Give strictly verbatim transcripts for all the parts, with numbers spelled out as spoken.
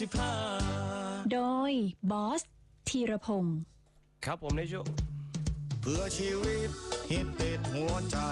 โดยบอสธีรพงศ์ครับผมในช่วงเพื่อชีวิตฮิตติดหัวใจ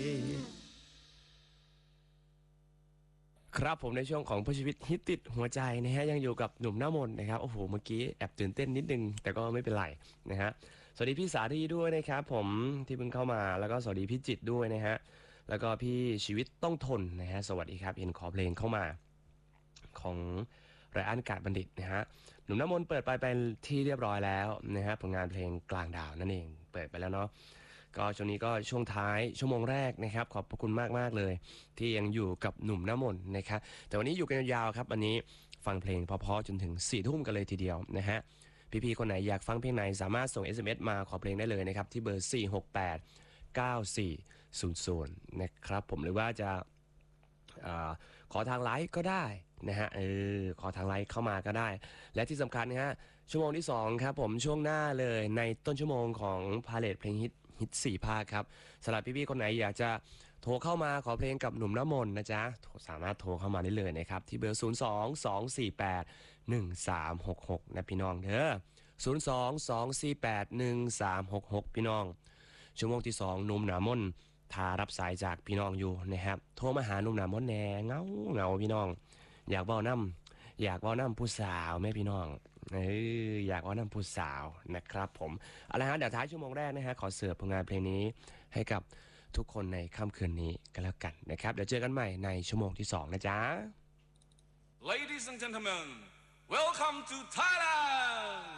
ครับผมในช่วงของเพื่อชีวิตฮิตติดหัวใจนะฮะยังอยู่กับหนุ่มหน้ามนนะครับโอ้โหเมื่อกี้แอบตื่นเต้นนิดนึงแต่ก็ไม่เป็นไรนะฮะสวัสดีพี่สาธีด้วยนะครับผมที่เพิ่งเข้ามาแล้วก็สวัสดีพี่จิตด้วยนะฮะแล้วก็พี่ชีวิตต้องทนนะฮะสวัสดีครับเห็นขอเพลงเข้ามาของไรอันกาดบัณฑิตนะฮะหนุ่มน้ำมนต์เปิดไปเป็นที่เรียบร้อยแล้วนะฮะผลงานเพลงกลางดาวนั่นเองเปิดไปแล้วเนาะก็ช่วงนี้ก็ช่วงท้ายชั่วโมงแรกนะครับขอบพระคุณมากมากเลยที่ยังอยู่กับหนุ่มน้ำมนต์นะครับแต่วันนี้อยู่กันยาวๆครับวันนี้ฟังเพลงเพราะๆจนถึงสี่ทุ่มกันเลยทีเดียวนะฮะพี่ๆคนไหนอยากฟังเพลงไหนสามารถส่ง เอส เอ็ม เอส มาขอเพลงได้เลยนะครับที่เบอร์สี่ หก แปด เก้า สี่ ศูนย์ ศูนย์นะครับผมหรือว่าจะอขอทางไลฟ์ก็ได้นะฮะเออขอทางไลฟ์เข้ามาก็ได้และที่สำคัญนะฮะชั่วโมงที่สองครับผมช่วงหน้าเลยในต้นชั่วโมงของพาเลทเพลงฮิตฮิตสี่ภาคครับสำหรับพี่ๆคนไหนอยากจะโทรเข้ามาขอเพลงกับหนุ่มน้ำมนต์นะจ๊ะสามารถโทรเข้ามาได้เลยนะครับที่เบอร์ศูนย์ สอง สอง สี่ แปด หนึ่ง สาม หก หกนะพี่น้องเด้อศูนย์ สอง สอง สี่ แปด หนึ่ง สาม หก หกพี่น้องชั่วโมงที่สองหนุ่มน้ำมนต์ถ้ารับสายจากพี่น้องอยู่นะครับโทรมาหาหนุ่มน้ำมนต์แหน่เงาเงาพี่น้องอยากเว้าน้ำอยากเว้าน้ำผู้สาวแม่พี่น้องเอออยากเว้าน้ำผู้สาวนะครับผมเอาละฮะเดี๋ยวท้ายชั่วโมงแรกนะฮะขอเสิร์ฟผลงานเพลงนี้ให้กับทุกคนในค่ำคืนนี้กันแล้วกันนะครับเดี๋ยวเจอกันใหม่ในชั่วโมงที่สองนะจ๊ะ Ladies and gentlemen, welcome to Thailand!